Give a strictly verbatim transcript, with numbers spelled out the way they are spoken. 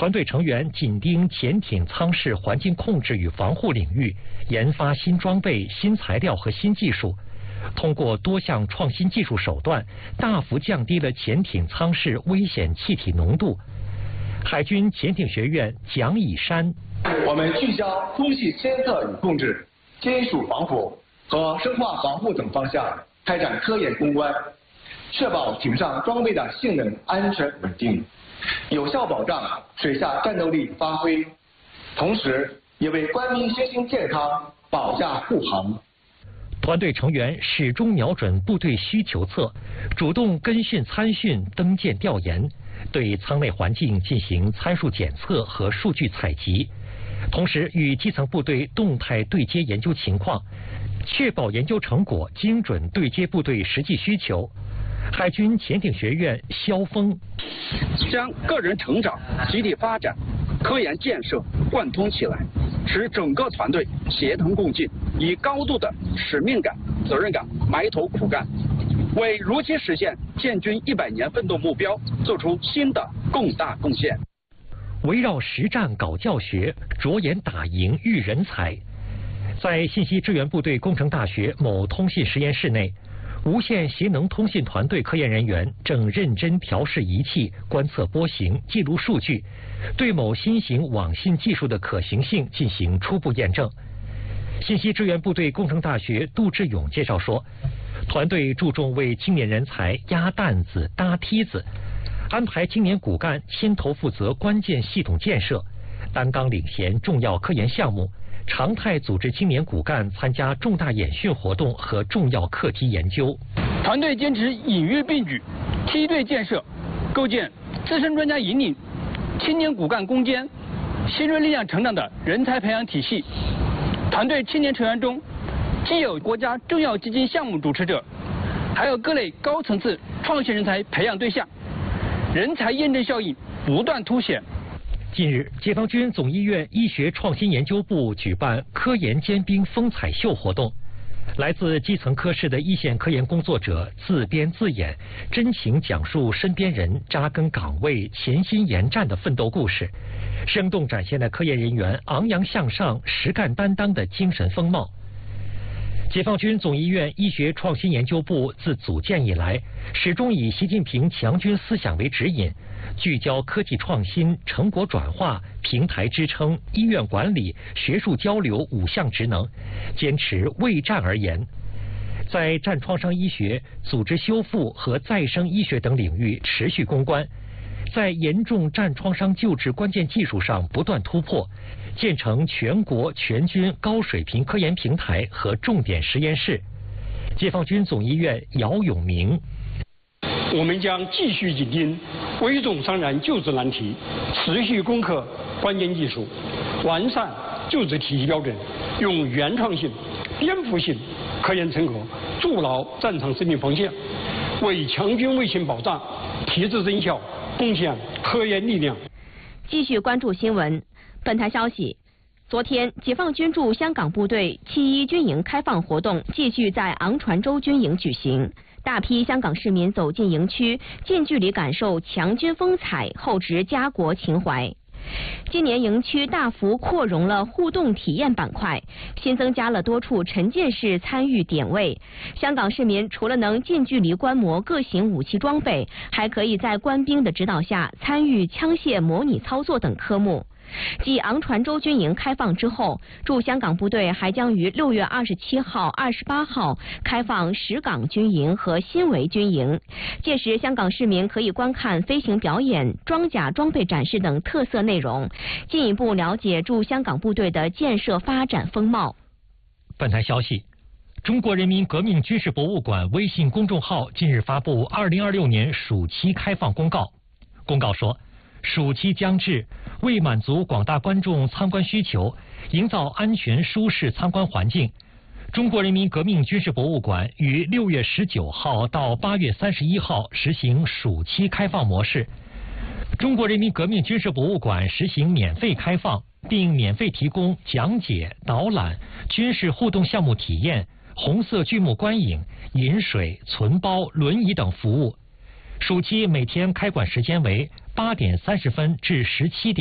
团队成员紧盯潜艇舱室环境控制与防护领域，研发新装备、新材料和新技术，通过多项创新技术手段，大幅降低了潜艇舱室危险气体浓度。海军潜艇学院蒋以山， 我们聚焦空气监测与控制、金属防腐和生化防护等方向开展科研攻关，确保艇上装备的性能安全稳定，有效保障水下战斗力发挥，同时也为官兵身心健康保驾护航。 团队成员始终瞄准部队需求侧，主动跟训参训、登舰调研，对舱内环境进行参数检测和数据采集，同时与基层部队动态对接研究情况，确保研究成果精准对接部队实际需求。海军潜艇学院肖峰， 将个人成长、集体发展、科研建设贯通起来，使整个团队协同共进，以高度的使命感、责任感埋头苦干，为如期实现建军一百年奋斗目标做出新的更大贡献。 围绕实战搞教学，着眼打赢育人才。在信息支援部队工程大学某通信实验室内，无线协能通信团队科研人员正认真调试仪器，观测波形，记录数据，对某新型网信技术的可行性进行初步验证。信息支援部队工程大学杜志勇介绍说，团队注重为青年人才压担子、搭梯子，安排青年骨干牵头负责关键系统建设，担纲领衔重要科研项目，常态组织青年骨干参加重大演训活动和重要课题研究。 团队坚持隐喻并举、梯队建设，构建资深专家引领、青年骨干攻坚、新锐力量成长的人才培养体系。团队青年成员中，既有国家重要基金项目主持者，还有各类高层次创新人才培养对象，人才验证效应不断凸显。 近日，解放军总医院医学创新研究部举办科研尖兵风采秀活动，来自基层科室的一线科研工作者自编自演，真情讲述身边人扎根岗位、潜心研战的奋斗故事，生动展现了科研人员昂扬向上、实干担当的精神风貌。解放军总医院医学创新研究部自组建以来，始终以习近平强军思想为指引，聚焦科技创新、成果转化、平台支撑、医院管理、学术交流五项职能，坚持为战而言。在战创伤医学、组织修复和再生医学等领域持续攻关，在严重战创伤救治关键技术上不断突破，建成全国全军高水平科研平台和重点实验室。解放军总医院姚永明， 我们将继续紧盯危重伤员救治难题，持续攻克关键技术，完善救治体系标准，用原创性、颠覆性科研成果筑牢战场生命防线，为强军卫星保障提质增效贡献科研力量。 继续关注新闻。本台消息，昨天，解放军驻香港部队七一军营开放活动继续在昂船洲军营举行。大批香港市民走进营区，近距离感受强军风采，厚植家国情怀。今年营区大幅扩容了互动体验板块，新增加了多处沉浸式参与点位。香港市民除了能近距离观摩各型武器装备，还可以在官兵的指导下参与枪械模拟操作等科目。继昂船洲军营开放之后，驻香港部队还将于六月二十七号、二十八号开放石港军营和新围军营。届时，香港市民可以观看飞行表演、装甲装备展示等特色内容，进一步了解驻香港部队的建设发展风貌。 本台消息，中国人民革命军事博物馆微信公众号近日发布二零二六年暑期开放公告。公告说，暑期将至，为满足广大观众参观需求，营造安全舒适参观环境，中国人民革命军事博物馆于六月十九号到八月三十一号实行暑期开放模式。中国人民革命军事博物馆实行免费开放，并免费提供讲解、导览、军事互动项目体验、红色剧目观影、饮水、存包、轮椅等服务。暑期每天开馆时间为八点三十分至十七点。